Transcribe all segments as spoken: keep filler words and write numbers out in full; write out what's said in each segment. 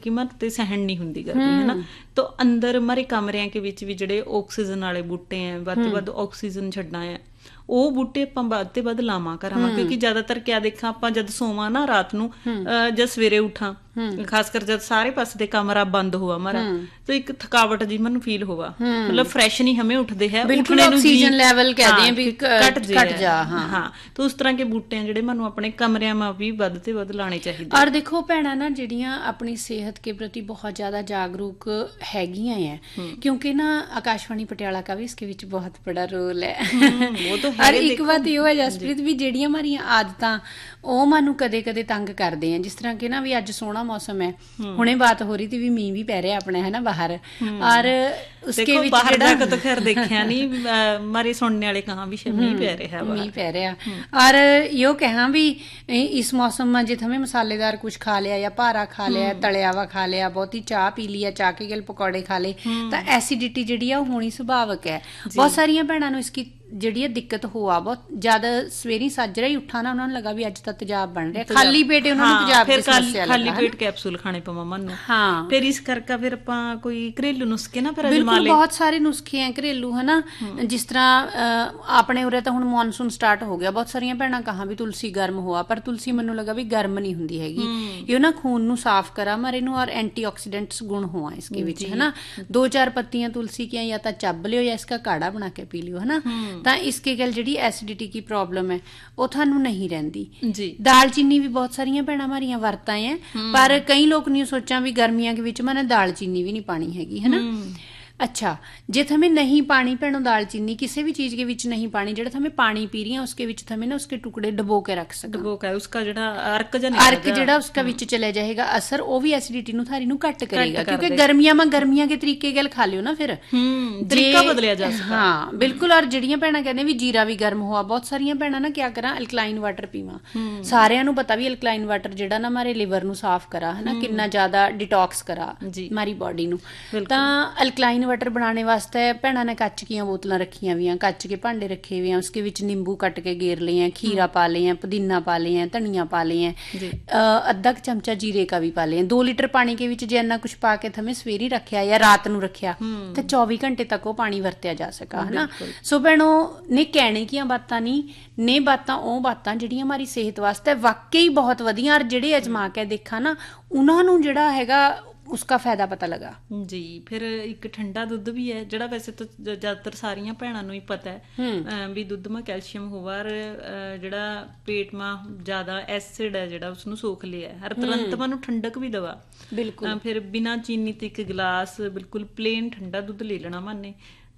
क्योंकि हमारे ते सहन नहीं हुंदी गर्मी है ना, तो अंदर हमारे कमरियां के विच भी जिहड़े ऑक्सीजन वाले बूटे हैं, वध तो वध ऑक्सीजन छड्डना है, ਉਹ ਬੂਟੇ ਆਪਾਂ ਵੱਧ ਤੇ ਵੱਧ ਲਾਵਾਂ ਕਰਾਵਾਂ। ਕਿਉਂਕਿ ਜ਼ਿਆਦਾਤਰ ਕਿਆ ਦੇਖਾਂ ਆਪਾਂ ਜਦ ਸੋਵਾਂ ਨਾ ਰਾਤ ਨੂੰ ਜਦ ਸਵੇਰੇ ਉਠਾਂ, ਖਾਸ ਕਰ ਜਦ ਸਾਰੇ ਪਾਸੇ ਦੇ ਕਮਰਾ ਬੰਦ ਹੋਆ ਹਮਾਰਾ, तो एक थकावट जी मन फील हुआ, मतलब फ्रेश नहीं हमें उठते हैं, बिल्कुल ऑक्सीजन लेवल कहते हैं भी घट घट जा। हाँ हाँ, तो उस तरह के बूटे ਜਿਹੜੇ ਮੈਨੂੰ ਆਪਣੇ ਕਮਰਿਆਂ में भी ਵੱਧ ਤੇ ਵੱਧ ਲਾਣੇ ਚਾਹੀਦੇ। और देखो भैणा ना ਜਿਹੜੀਆਂ अपनी सेहत के प्रति बहुत ज्यादा जागरूक हैगियां हैं, क्योंकि ना आकाशवाणी पटियाला का भी इसके विच बहुत बड़ा रोल है। वो तो और एक बात ये है जसप्रीत भी ਜਿਹੜੀਆਂ हमारियां आदतां ਉਹ मानू कदे कदे तंग करदे हैं, जिस तरह के ना भी अज सोहना मौसम है, हुणे बात हो रही थी भी मींह भी पै रहा अपने है ना बाहर, और उसके विच बाहर जाके तो खैर देखा नहीं, मारे सुनने वाले कहा भी मींह पै रहा है, मींह पै रहा। और यो कहा भी इस मौसम में जित हमें मसालेदार कुछ खा लिया या भारा खा लिया, तलिया वा खा लिया, बहुती चाह पी लिया, चाह के गल पकौड़े खा ले, तो एसिडिटी जिहड़ी है होनी सुभाविक है। बहुत सारिया भैणां नूं इसकी ਜਿਹੜੀ ਦਿੱਕਤ ਹੋਆ ਬਹੁਤ ਜ਼ਿਆਦਾ, ਸਵੇਰੀ ਸਾਜਰਾ ਹੀ ਉੱਠਾ ਨਾ ਉਹਨਾਂ ਨੂੰ ਲੱਗਾ ਵੀ ਅੱਜ ਤਾਂ ਤੇਜ਼ਾਬ ਬਣ ਰਿਹਾ, ਖਾਲੀ ਪੇਟ ਉਹਨਾਂ ਨੂੰ ਤੇਜ਼ਾਬ ਦੀ ਸਮੱਸਿਆ ਲੱਗਾ, ਖਾਲੀ ਪੇਟ ਕੈਪਸੂਲ ਖਾਣੇ ਪਵਾਂ ਮਨ ਨੂੰ। ਹਾਂ, ਫਿਰ ਇਸ ਕਰਕੇ ਫਿਰ ਆਪਾਂ ਕੋਈ ਘਰੇਲੂ ਨੁਸਖੇ ਨਾ ਫਿਰ ਅਜਮਾ ਲਏ। ਬਹੁਤ ਸਾਰੇ ਨੁਸਖੇ ਆ ਘਰੇਲੂ ਹਨਾ, ਜਿਸ ਤਰ੍ਹਾਂ ਆਪਣੇ ਉਰੇ ਤਾਂ ਹੁਣ ਮੌਨਸੂਨ ਸਟਾਰਟ ਹੋ ਗਿਆ, ਬਹੁਤ ਸਾਰੀਆਂ ਭੈਣਾਂ ਕਹਾ ਵੀ ਤੁਲਸੀ ਗਰਮ ਹੋਆ, ਪਰ ਤੁਲਸੀ ਮੈਨੂੰ ਲੱਗਾ ਵੀ ਗਰਮ ਨਹੀਂ ਹੁੰਦੀ ਹੈਗੀ, ਇਹ ਨਾ ਖੂਨ ਨੂੰ ਸਾਫ਼ ਕਰਾ ਮਾਰੇ ਨੂੰ, ਔਰ एंटीऑक्सीडेंट्स गुण हुआ इसके विच है ना। दो चार पत्तियां तुलसी की या तो चब लियो या इसका काढ़ा बना के पी लियो है ना, तो इसके गल जिहड़ी एसिडिटी की प्रॉब्लम है वो थानू नहीं रहंदी जी। दालचीनी भी बहुत सारियां भैणां हमारियां वरतां है, पर कई लोग नहीं सोचा भी गर्मियां के विच मैंने दालचीनी भी नहीं पानी हैगी है ना। अच्छा, जे थमें नहीं पानी भैणों दालचीनी किसी भी चीज के विच नहीं पानी, जेड़ा थमें पानी पी रही है उसके विच थमें ना उसके टुकड़े डबो के रख सको, डबो के उसका जेड़ा अर्क जन अर्क जेड़ा उसका विच चले जाएगा, असर वो भी एसिडिटी नु थारी नु घट करेगा, क्योंकि गर्मियां में गर्मियां के तरीके गल खा लियो ना, फिर तरीका बदलिया जा सकता। हाँ बिल्कुल। और जड़ियां भैणां कहंदे भी जीरा भी गर्म हुआ, बहुत सारियां भैणां ना क्या करा अल्कलाइन वाटर पीवा, सारियां नु पता भी अल्कलाइन वाटर जेड़ा ना हमारे लिवर नु साफ करा है ना, कितना ज्यादा डिटॉक्स करा हमारी बॉडी नु। तां अल्कलाइन वाटर बनाने वास्ते भैणा ने कच की बोतलां रखियां हुई, कच के भांडे रखे हुए हैं, उसके विच नींबू कट के गेर लिए हैं, खीरा पा लिए हैं, पुदीना पा लिए हैं, धनिया पा लिए हैं, अद्धा चमचा जीरे का भी पा लिए हैं। दो लीटर पानी के विच जे इन्ना कुछ पा के थमें सवेरे रखिया या रात नूं रखिया तो चौबी घंटे तक वो पानी वरत्या जा सका है ना। सो भैणों ने कहने की बातां नहीं ने, बातां ओ बातां जिहड़ियां हमारी सेहत वास्ते वाकई बहुत वधिया, और जिहड़े अजमा के देखा ना उन्हां नूं जिहड़ा हैगा उसका फायदा पता लगा जी। फिर एक ठंडा दुध भी है, जिहड़ा वैसे तो ज्यादातर सारियां भैणां नूं ही पता है भी दुध में कैल्शियम होवा, जिहड़ा पेट में ज्यादा एसिड है जिहड़ा उसनूं सोख लिया हर तुरंत मानू ठंडक भी दवा। बिल्कुल। फिर बिना चीनी ते एक गिलास बिल्कुल प्लेन ठंडा दुध ले लेना माने,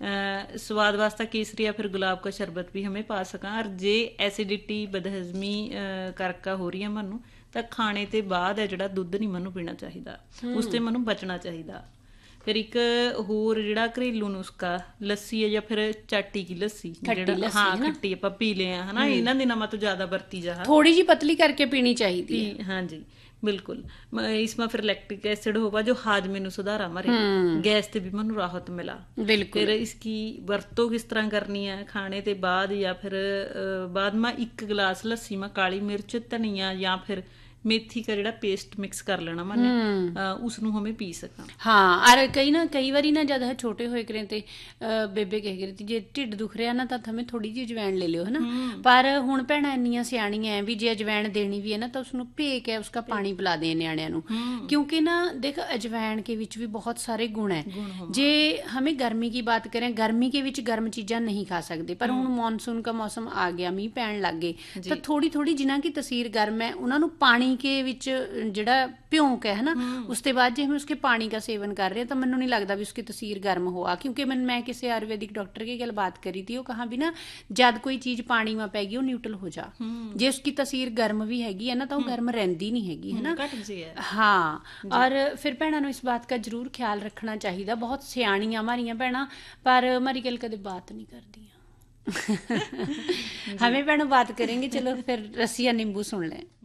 स्वाद वास्ता केसरी या फिर गुलाब का शरबत भी हमें पा सका। और जे एसिडिटी बदहजमी करका हो रही है मानू तो खाने ते बाद है जिहड़ा दुध नहीं मानू पीना चाहिदा, उसते मानू बचना चाहिदा। फिर एक होर जिहड़ा घरेलू नुस्खा लस्सी है या फिर चाटी की लस्सी, जिहड़ा हाँ खट्टी आपां पी ले है ना, इन्हां दिनां में तो ज्यादा वरती जा, थोड़ी जी पतली करके पीनी चाहिदी है। हाँ जी बिल्कुल। इसमें फिर लैक्टिक एसिड होगा जो हाजमे नूं सुधारा मारे, गैस ते भी मानू राहत मिला। बिल्कुल। फिर इसकी वरतों किस तरह करनी है खाने ते बाद, या फिर बाद में एक गिलास लस्सी में काली मिर्च धनिया या फिर मेथी का जिहड़ा पेस्ट मिक्स कर लेना मैंने, उसनूं हमें पी सकां। हाँ, और कई ना कई बारी ना जद छोटे होए करें ते बेबे कह करी जे ढिड दुख रहा ना तो हमें थोड़ी जी अजवैन ले लियो है ना, पर हुण भैणां इन्नियां सियाणियां है भी जे अजवैन देनी भी है ना तो उसनूं भे के उसका पानी पिला दें न्याणियां नूं, क्योंकि ना देख अजवैन के विच भी बहुत सारे गुण है। जे हमें गर्मी की बात करें, गर्मी के विच गर्म चीज़ां नहीं खा सकते, पर हुण मानसून का मौसम आ गया, मींह पैण लग गए, तो थोड़ी थोड़ी जिन्हां की तसीर गर्म है उन्हां नूं पानी के विच जिहड़ा भ्योंक है ना, उसके बाद जे हम उसके पानी का सेवन कर रहे हैं तो मैनू नहीं लगता भी उसकी तसीर गर्म हुआ, क्योंकि मैं मैं किसी आयुर्वेदिक डॉक्टर की गल बात करी थी, वो कहा भी ना जब कोई चीज़ पानी में पैगी वो न्यूट्रल हो जा, जे उसकी तसीर गर्म भी हैगी है ना तो वो गर्म रहती नहीं हैगी है ना। हाँ, और फिर भैणां नूं इस बात का जरूर ख्याल रखना चाहिए, बहुत सियाणियां हमारियां भैणां पर हमारी गल कदे बात नहीं करदियां। हमें भैणों बात करेंगे, चलो फिर रसिया नींबू सुन लें।